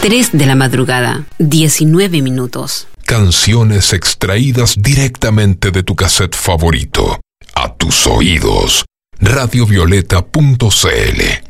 3 de la madrugada, 19 minutos. Canciones extraídas directamente de tu cassette favorito. A tus oídos. Radiovioleta.cl